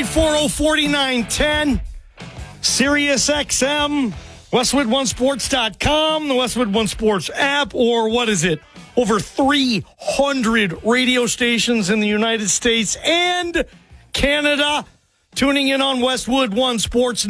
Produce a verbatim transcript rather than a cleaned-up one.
eight four zero, four nine one zero. Sirius X M, Westwood One Sports dot com, the Westwood One Sports app, or what is it? Over three hundred radio stations in the United States and Canada tuning in on Westwood One Sports